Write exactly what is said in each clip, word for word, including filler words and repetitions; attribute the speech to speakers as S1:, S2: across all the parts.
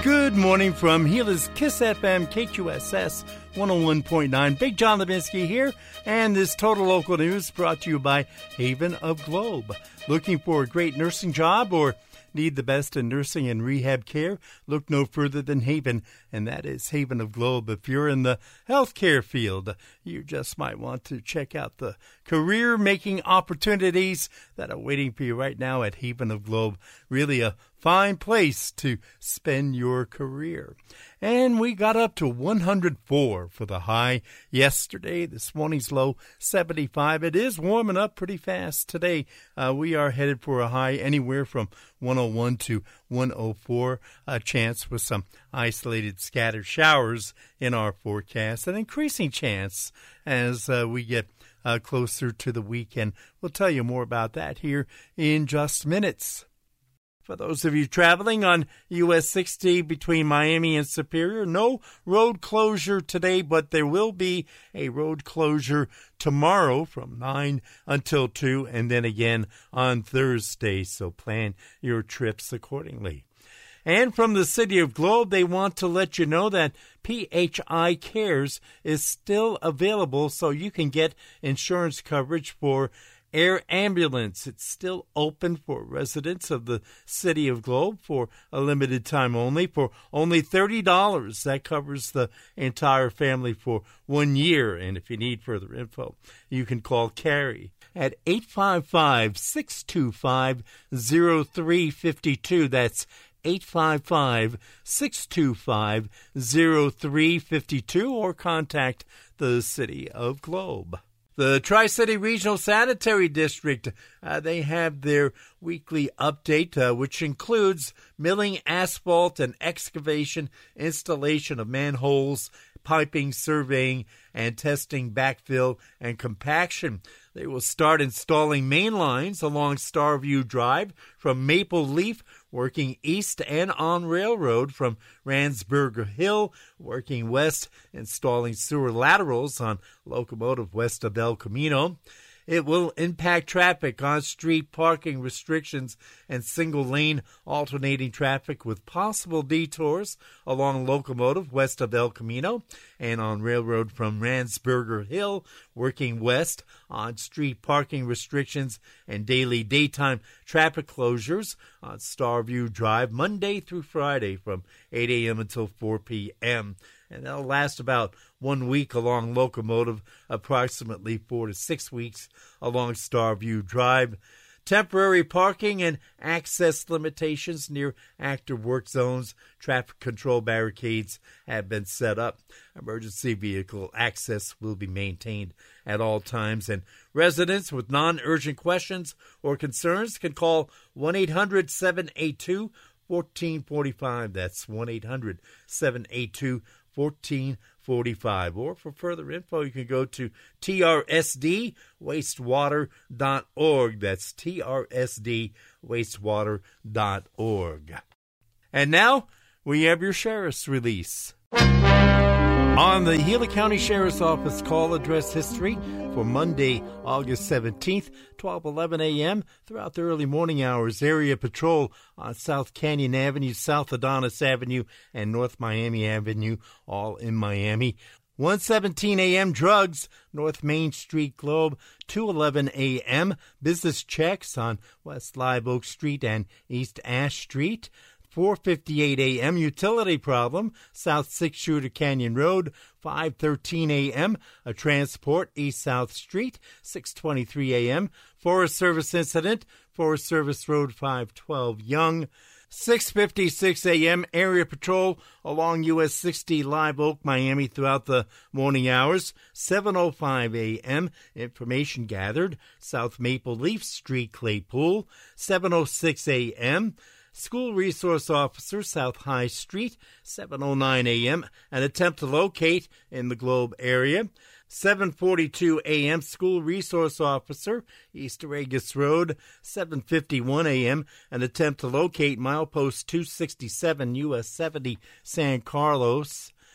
S1: Good morning from Gila's Kiss F M, K Q S S one oh one point nine. Big John Levinsky here, and this Total Local News brought to you by Haven of Globe. Looking for a great nursing job or need the best in nursing and rehab care? Look no further than Haven, and that is Haven of Globe. If you're in the healthcare field, you just might want to check out the career-making opportunities that are waiting for you right now at Haven of Globe. Really a fine place to spend your career. And we got up to one hundred four for the high yesterday. This morning's low, seventy-five. It is warming up pretty fast today. Uh, we are headed for a high anywhere from one oh one to one oh four. A chance with some isolated scattered showers in our forecast. An increasing chance as uh, we get uh, closer to the weekend. We'll tell you more about that here in just minutes. For those of you traveling on U S sixty between Miami and Superior, no road closure today, but there will be a road closure tomorrow from nine until two, and then again on Thursday, so plan your trips accordingly. And from the City of Globe, they want to let you know that P H I Cares is still available, so you can get insurance coverage for air ambulance. It's still open for residents of the City of Globe for a limited time only, for only thirty dollars. That covers the entire family for one year. And if you need further info, you can call Carrie at eight five five, six two five, oh three five two. That's eight five five, six two five, oh three five two, or contact the City of Globe. The Tri-City Regional Sanitary District, uh, they have their weekly update, uh, which includes milling asphalt and excavation, installation of manholes, piping, surveying, and testing backfill and compaction. They will start installing main lines along Starview Drive from Maple Leaf, working east, and on Railroad from Ransburger Hill, working west, installing sewer laterals on Locomotive west of El Camino. It will impact traffic on street parking restrictions and single-lane alternating traffic with possible detours along Locomotive west of El Camino and on Railroad from Ransburger Hill, working west on street parking restrictions and daily daytime traffic closures on Starview Drive Monday through Friday from eight a.m. until four p.m. And that'll last about one week along Locomotive, approximately four to six weeks along Starview Drive. Temporary parking and access limitations near active work zones. Traffic control barricades have been set up. Emergency vehicle access will be maintained at all times. And residents with non-urgent questions or concerns can call one eight hundred, seven eight two, one four four five. That's one eight hundred, seven eight two, one four four five. Or for further info, you can go to T R S D wastewater dot org. That's T R S D wastewater dot org. And now we have your sheriff's release. On the Gila County Sheriff's Office call address history for Monday, August seventeenth, twelve eleven a.m. throughout the early morning hours, area patrol on South Canyon Avenue, South Adonis Avenue, and North Miami Avenue, all in Miami. one seventeen a.m. drugs, North Main Street Globe. two eleven a.m. business checks on West Live Oak Street and East Ash Street. four fifty-eight a.m. utility problem, South Six Shooter Canyon Road. five thirteen a.m. a transport, East South Street. six twenty-three a.m. Forest Service incident, Forest Service Road five twelve Young. six fifty-six a.m. area patrol along U S sixty Live Oak, Miami throughout the morning hours. seven oh five a.m. information gathered, South Maple Leaf Street, Claypool. seven oh six a.m. School Resource Officer, South High Street. seven oh nine a.m. an attempt to locate in the Globe area. seven forty-two a.m. School Resource Officer, East Aragus Road. seven fifty-one a.m. an attempt to locate milepost two sixty-seven U S seventy San Carlos.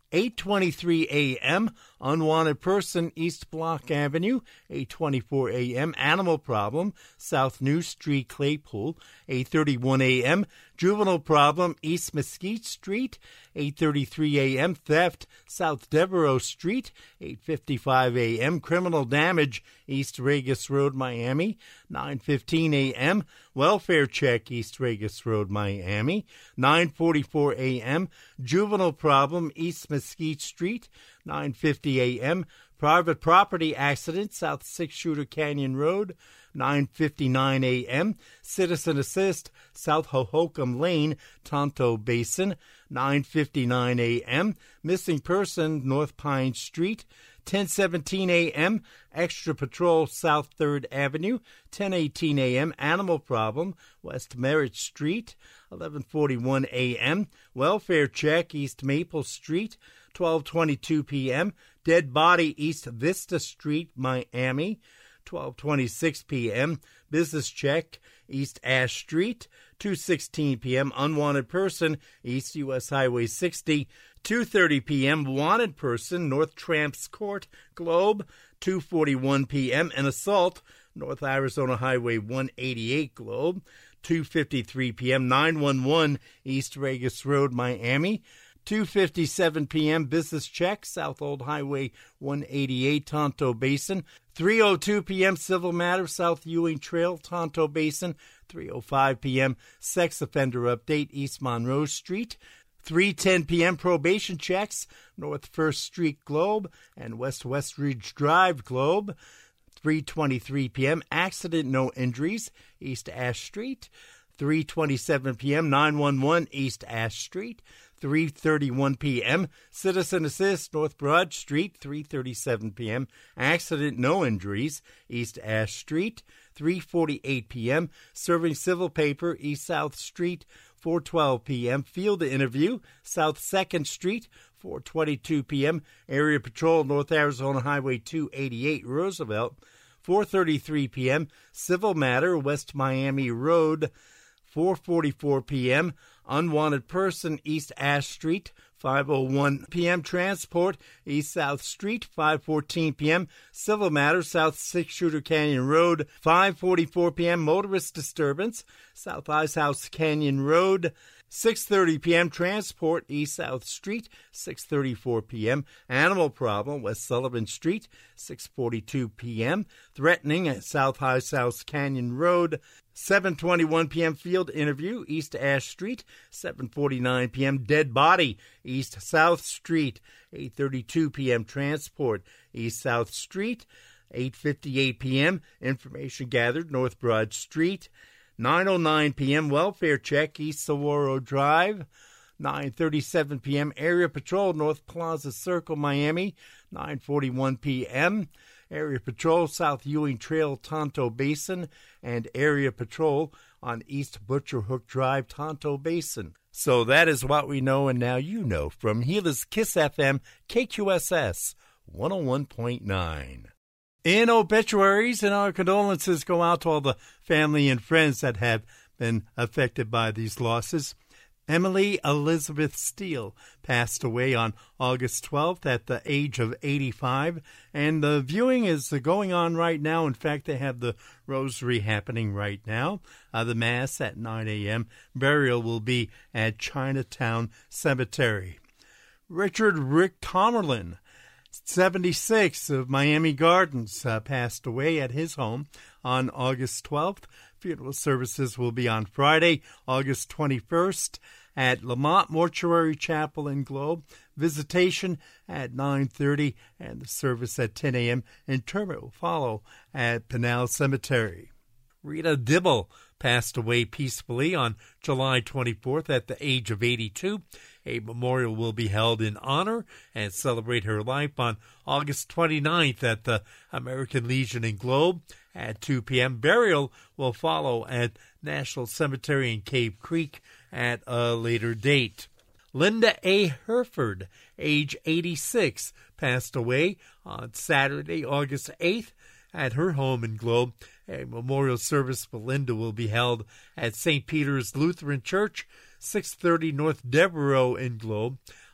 S1: eight twenty-three a.m., unwanted person, East Block Avenue. eight twenty-four a.m., animal problem, South New Street, Claypool. eight thirty-one a.m., juvenile problem, East Mesquite Street. eight thirty-three a.m., theft, South Devereaux Street. eight fifty-five a.m., criminal damage, East Regis Road, Miami. nine fifteen a.m., welfare check, East Regis Road, Miami. nine forty-four a.m., juvenile problem, East Mesquite Street. nine fifty a.m., private property accident, South Six Shooter Canyon Road. nine fifty-nine a.m., citizen assist, South Hohokam Lane, Tonto Basin. nine fifty-nine a.m., missing person, North Pine Street. ten seventeen a.m., extra patrol, South third Avenue. ten eighteen a.m., animal problem, West Merritt Street. eleven forty-one a.m., welfare check, East Maple Street. twelve twenty-two p.m., dead body, East Vista Street, Miami. twelve twenty-six p.m., business check, East Ash Street. two sixteen p.m., unwanted person, East U S Highway sixty. two thirty p.m., wanted person, North Tramps Court, Globe. two forty-one p.m., an assault, North Arizona Highway one eighty-eight, Globe. two fifty-three p.m., nine one one, East Regis Road, Miami. two fifty-seven p.m., business check, South Old Highway one eighty-eight, Tonto Basin. three oh two p.m., civil matter, South Ewing Trail, Tonto Basin. three oh five p.m., sex offender update, East Monroe Street. three ten p.m., probation checks, North First Street, Globe, and West West Ridge Drive, Globe. three twenty-three p.m., accident, no injuries, East Ash Street. three twenty-seven p.m., nine one one, East Ash Street. three thirty-one p.m., citizen assist, North Broad Street. three thirty-seven p.m., accident, no injuries, East Ash Street. three forty-eight p.m., serving civil paper, East South Street. four twelve p.m., field interview, South second Street. four twenty-two p.m., area patrol, North Arizona Highway two eighty-eight, Roosevelt. four thirty-three p.m., civil matter, West Miami Road. four forty-four p.m., unwanted person, East Ash Street. five oh one p.m., transport, East South Street. five fourteen p.m., civil matter, South Six Shooter Canyon Road. five forty-four p.m., motorist disturbance, South Ice House Canyon Road. six thirty p.m., transport, East South Street. six thirty-four p.m., animal problem, West Sullivan Street. six forty-two p.m., threatening at South Ice House Canyon Road. seven twenty-one p.m., field interview, East Ash Street. seven forty-nine p.m., dead body, East South Street. eight thirty-two p.m., transport, East South Street. eight fifty-eight p.m., information gathered, North Broad Street. nine oh nine p.m., welfare check, East Saguaro Drive. nine thirty-seven p.m., area patrol, North Plaza Circle, Miami. nine forty-one p.m., area patrol, South Ewing Trail, Tonto Basin. And area patrol on East Butcher Hook Drive, Tonto Basin. So that is what we know, and now you know, from Gila's Kiss F M, K Q S S one oh one point nine. In obituaries, and our condolences go out to all the family and friends that have been affected by these losses. Emily Elizabeth Steele passed away on August twelfth at the age of eighty-five, and the viewing is going on right now. In fact, they have the rosary happening right now. Uh, the Mass at nine a.m. Burial will be at Chinatown Cemetery. Richard Rick Tomerlin, seventy-six, of Miami Gardens, uh, passed away at his home on August twelfth. Funeral services will be on Friday, August twenty-first, at Lamont Mortuary Chapel in Globe. Visitation at nine thirty, and the service at ten a.m. Interment will follow at Pinal Cemetery. Rita Dibble passed away peacefully on July twenty-fourth at the age of eighty-two. A memorial will be held in honor and celebrate her life on August twenty-ninth at the American Legion in Globe at two p.m. Burial will follow at National Cemetery in Cave Creek at a later date. Linda A. Herford, age eighty-six, passed away on Saturday, August eighth, at her home in Globe. A memorial service for Linda will be held at Saint Peter's Lutheran Church, six thirty North Devereaux in Globe,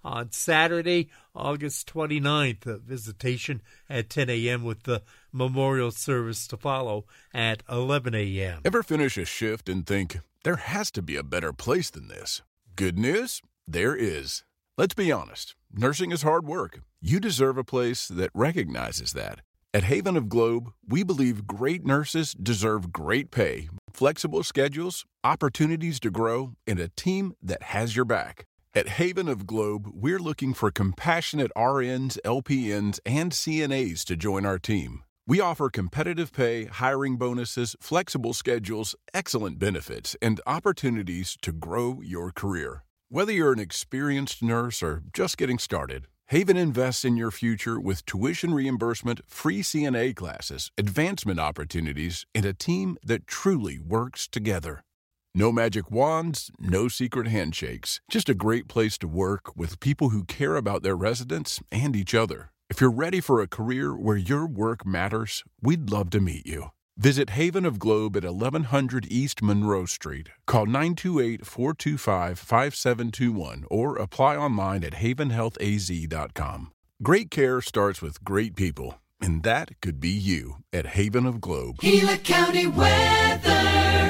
S1: On Saturday, August twenty-ninth, a visitation at ten a.m. with the memorial service to follow at eleven a.m.
S2: Ever finish a shift and think, there has to be a better place than this? Good news? There is. Let's be honest. Nursing is hard work. You deserve a place that recognizes that. At Haven of Globe, we believe great nurses deserve great pay, flexible schedules, opportunities to grow, and a team that has your back. At Haven of Globe, we're looking for compassionate R Ns, L P Ns, and C N As to join our team. We offer competitive pay, hiring bonuses, flexible schedules, excellent benefits, and opportunities to grow your career. Whether you're an experienced nurse or just getting started, Haven invests in your future with tuition reimbursement, free C N A classes, advancement opportunities, and a team that truly works together. No magic wands, no secret handshakes, just a great place to work with people who care about their residents and each other. If you're ready for a career where your work matters, we'd love to meet you. Visit Haven of Globe at eleven hundred East Monroe Street. Call nine two eight, four two five, five seven two one or apply online at haven health a z dot com. Great care starts with great people, and that could be you at Haven of Globe.
S3: Gila County weather.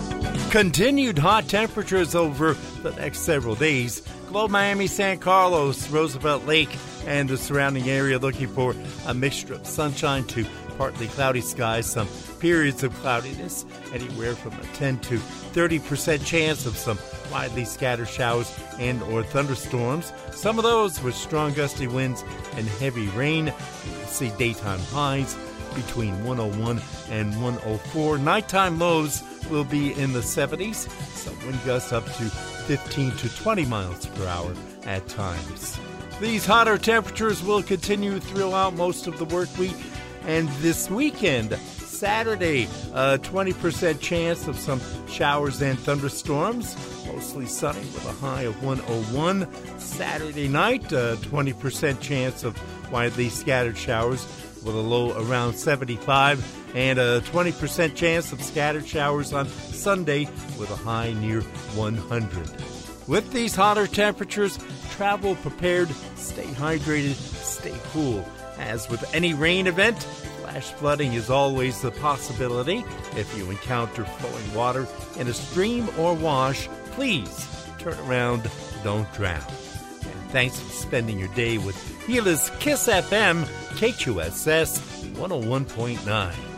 S1: Continued hot temperatures over the next several days. Globe, Miami, San Carlos, Roosevelt Lake, and the surrounding area looking for a mixture of sunshine to partly cloudy skies, some periods of cloudiness, anywhere from a ten to thirty percent chance of some widely scattered showers and or thunderstorms. Some of those with strong gusty winds and heavy rain. You'll see daytime highs between one oh one and one oh four. Nighttime lows will be in the seventies. Some wind gusts up to fifteen to twenty miles per hour at times. These hotter temperatures will continue throughout most of the work week. And this weekend, Saturday, a twenty percent chance of some showers and thunderstorms. Mostly sunny with a high of one oh one. Saturday night, a twenty percent chance of widely scattered showers with a low around seventy-five. And a twenty percent chance of scattered showers on Sunday with a high near one hundred. With these hotter temperatures, travel prepared, stay hydrated, stay cool. As with any rain event, flash flooding is always a possibility. If you encounter flowing water in a stream or wash, please turn around, don't drown. And thanks for spending your day with Gila's Kiss F M, K Q S S one oh one point nine.